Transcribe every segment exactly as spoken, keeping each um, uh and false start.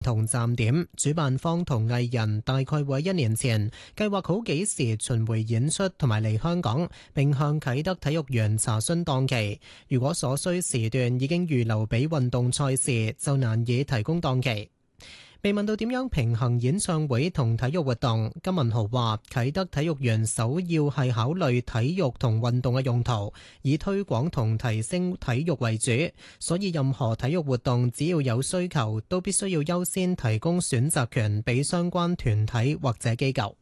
同站點，主辦方同藝人大概會喺一年前計劃好幾時巡迴演出同埋嚟香港，並向啟德體育園查詢檔期。如果所需時段已經預留俾運動賽事，就難以提供檔期。被問到點樣平衡演唱會同體育活動，金文豪話：啟德體育園首要係考慮體育同運動嘅用途，以推廣同提升體育為主，所以任何體育活動只要有需求，都必須要優先提供選擇權俾相關團體或者機構。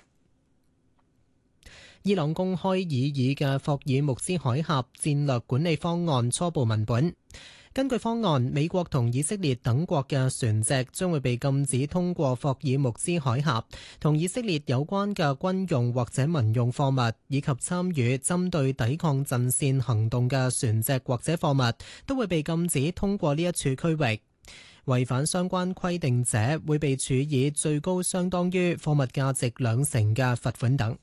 伊朗公開擬議嘅霍爾木茲海峽戰略管理方案初步文本。根據方案，美國同以色列等國嘅船隻將會被禁止通過霍爾木茲海峽，同以色列有關嘅軍用或者民用貨物，以及參與針對抵抗陣線行動嘅船隻或者貨物，都會被禁止通過呢一處區域。違反相關規定者會被處以最高相當於貨物價值兩成嘅罰款等。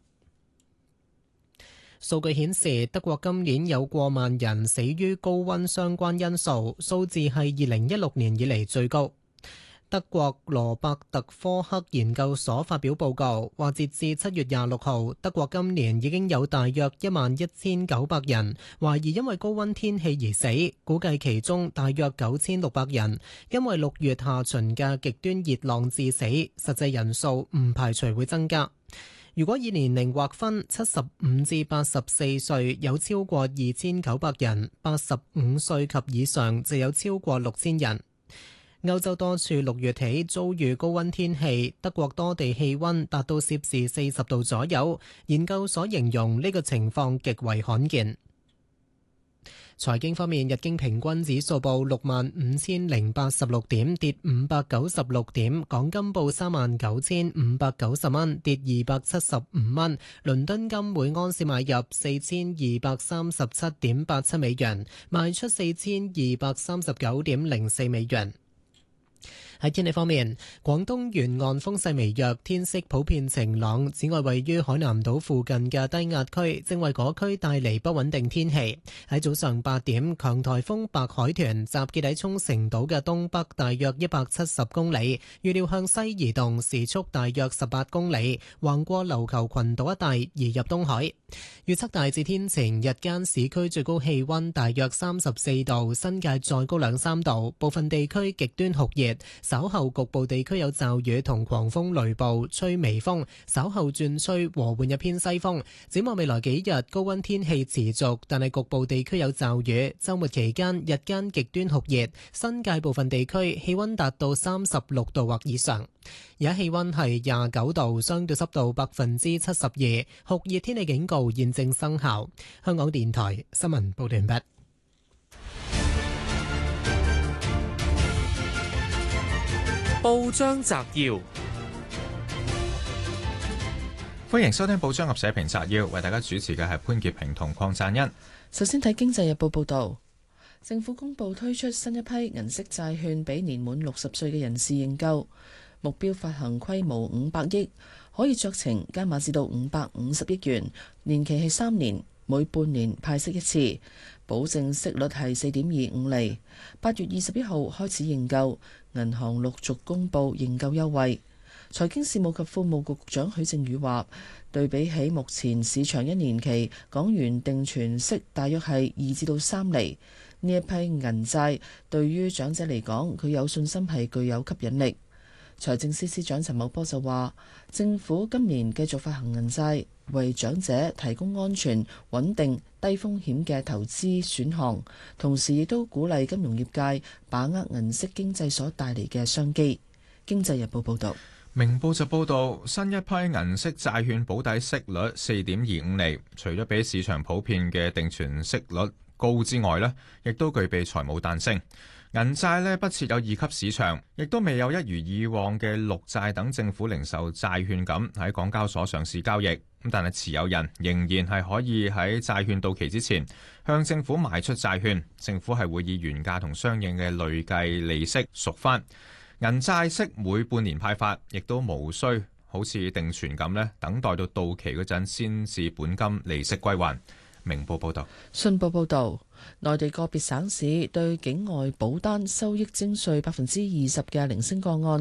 數據顯示，德國今年有過萬人死於高溫相關因素，數字係二零一六年以嚟最高。德國羅伯特科克研究所發表報告，話截至七月廿六號，德國今年已經有大約一萬一千九百人懷疑因為高溫天氣而死，估計其中大約九千六百人因為六月下旬嘅極端熱浪致死，實際人數唔排除會增加。如果以年齡劃分，七十五至八十四歲有超過二千九百人，八十五歲及以上就有超過六千人。歐洲多處六月起遭遇高溫天氣，德國多地氣溫達到攝氏四十度左右。研究所形容呢個情況極為罕見。財經方面，日經平均指數報六萬五千零八十六點，跌五百九十六點；港金報三萬九千五百九十蚊，跌二百七十五蚊。倫敦金每安士買入四千二百三十七點八七美元，賣出四千二百三十九點零四美元。喺天氣方面，廣東沿岸風勢微弱，天色普遍晴朗。此外，位於海南島附近嘅低壓區正為嗰區帶嚟不穩定天氣。喺早上八點，強颱風白海豚集結喺沖繩島嘅東北大約一百七十公里，預料向西移動，時速大約十八公里，橫過琉球群島一帶移入東海。預測大致天晴，日間市區最高氣溫大約三十四度，新界再高兩三度，部分地區極端酷熱。稍後局部地區有驟雨同狂風雷暴，吹微風，稍後轉吹和緩一偏西風。展望未來幾日，高溫天氣持續，但係局部地區有驟雨。週末期間日間極端酷熱，新界部分地區氣溫達到三十六度或以上。而家氣溫係廿九度，相對濕度百分之七十二，酷熱天氣警告現正生效。香港電台新聞報道完畢。 報章摘要，歡迎收聽報章及社評摘要，為大家主持嘅係潘潔平同鄺贊恩。 首先睇《經濟日報》報道，政府公布推出新一批銀色債券俾年滿六十歲嘅人士認購，目標發行規模五百億，可以酌情加碼至到五百五十億元，年期係三年，每半年派息一次，保證息率係四點二五厘。八月二十一號開始認購，銀行陸續公布認購優惠。財經事務及庫務局局長許正宇話，對比起目前市場一年期港元定存息大約係二至到三厘，呢一批銀債對於長者嚟講，佢有信心係具有吸引力。財政司司長陳茂波就話，政府今年繼續發行銀債，為長者提供安全、穩定、低風險嘅投資選項，同時亦都鼓勵金融業界把握銀色經濟所帶嚟嘅商機。經濟日報報道。 明報就報道，新一批銀色債券保底息率四點二五厘，除咗比市場普遍嘅定存息率高之外呢，亦都具備財務彈性。銀債呢不設有二級市場，亦都未有一如以往嘅綠債等政府零售債券咁喺港交所上市交易。咁但係持有人仍然係可以喺債券到期之前向政府賣出債券，政府係會以原價同相應嘅累計利息贖翻。銀債息每半年派發，亦都無需好似定存咁呢等待到到期嗰陣先至本金利息歸還。 明報報道。 信報報導，內地個別省市對境外保單收益徵稅百分之二十嘅零星個案，